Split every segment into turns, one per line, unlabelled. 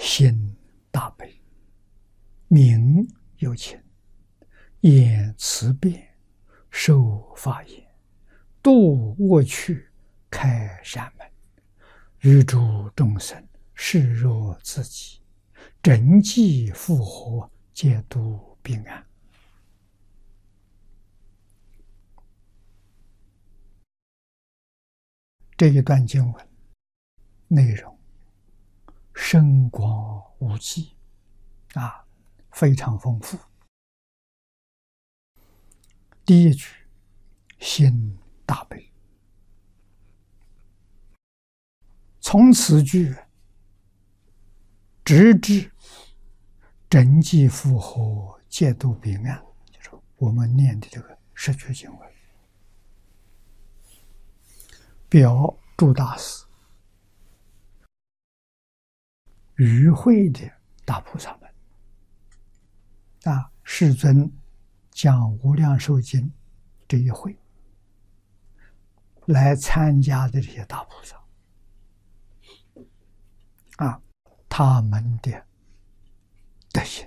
心大悲，名有情，言慈悲，受法言，度恶趣，开善门，与诸众生视若自己，真济复活，皆度平安。这一段经文内容深广无际非常丰富。第一句心大悲，从此句直至真济复活，戒度平安，就是我们念的这个十句经文，表诸大师与会的大菩萨们世尊讲无量寿经这一会来参加的这些大菩萨他们的德行。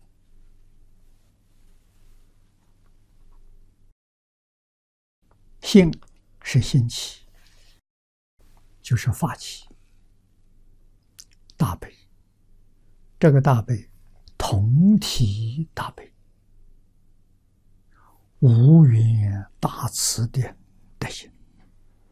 性是心起，就是发起大悲，这个大悲同体大悲，无缘大慈的德行